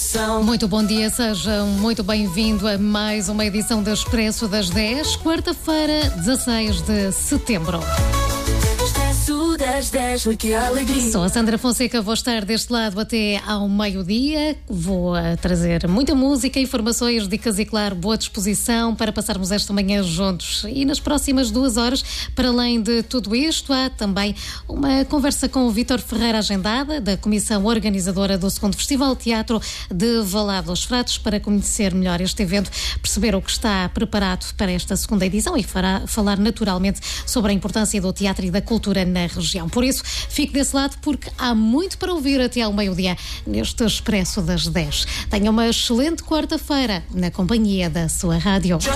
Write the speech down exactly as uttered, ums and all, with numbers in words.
disposição. Muito bom dia, sejam muito bem-vindos a mais uma edição do Expresso das dez, quarta-feira, dezasseis de setembro. Das dez, que alegria. Sou a Sandra Fonseca, vou estar deste lado até ao meio-dia. Vou uh, trazer muita música, informações, dicas e, claro, boa disposição para passarmos esta manhã juntos. E nas próximas duas horas, para além de tudo isto, há também uma conversa com o Vítor Ferreira agendada, da Comissão Organizadora do segundo Festival Teatro de Valado aos Fratos, para conhecer melhor este evento, perceber o que está preparado para esta segunda edição e fará, falar naturalmente sobre a importância do teatro e da cultura na região. Por isso, fique desse lado porque há muito para ouvir até ao meio-dia neste Expresso das dez. Tenha uma excelente quarta-feira na companhia da sua rádio. Já